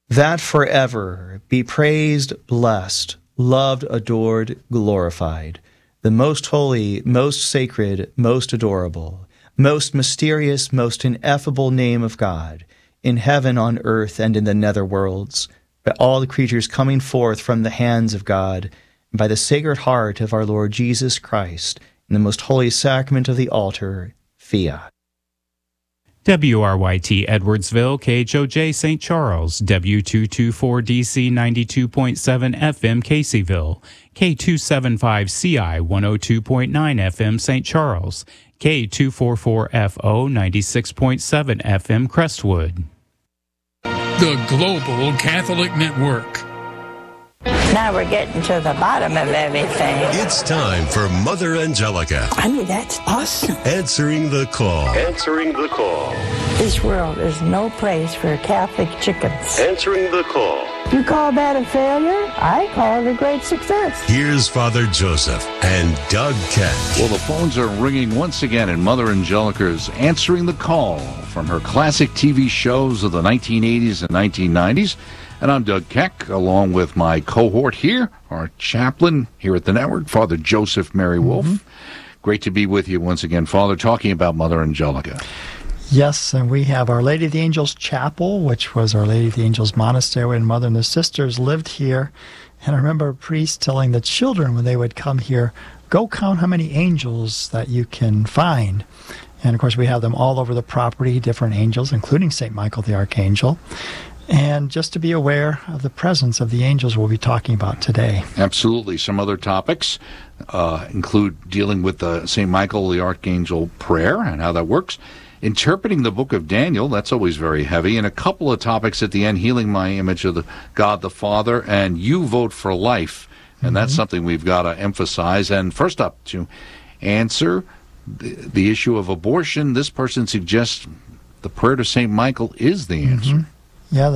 that forever be praised, blessed, loved, adored, glorified, the most holy, most sacred, most adorable, most mysterious, most ineffable name of God, in heaven, on earth, and in the nether worlds, by all the creatures coming forth from the hands of God, and by the Sacred Heart of our Lord Jesus Christ, in the most holy sacrament of the altar, Fiat. WRYT Edwardsville, KHOJ St. Charles, W224DC 92.7 FM Caseyville, K275CI 102.9 FM St. Charles, K244FO 96.7 FM Crestwood. The Global Catholic Network. Now we're getting to the bottom of everything. It's time for Mother Angelica. I mean, that's awesome. Answering the call. Answering the call. This world is no place for Catholic chickens. Answering the call. You call that a failure? I call it a great success. Here's Father Joseph and Doug Keck. Well, the phones are ringing once again, and Mother Angelica's answering the call from her classic TV shows of the 1980s and 1990s. And I'm Doug Keck, along with my cohort here, our chaplain here at the network, Father Joseph Mary Wolf. Great to be with you once again, Father, talking about Mother Angelica. Yes, and we have Our Lady of the Angels Chapel, which was Our Lady of the Angels Monastery, when Mother and the sisters lived here. And I remember a priest telling the children when they would come here, go count how many angels that you can find. And, of course, we have them all over the property, different angels, including St. Michael the Archangel. And just to be aware of the presence of the angels we'll be talking about today. Absolutely. Some other topics include dealing with the St. Michael the Archangel prayer and how that works. Interpreting the book of Daniel, that's always very heavy. And a couple of topics at the end, healing my image of the God the Father, and You Vote for Life. And that's something we've got to emphasize. And first up, to answer the issue of abortion, this person suggests the prayer to St. Michael is the answer. Yeah,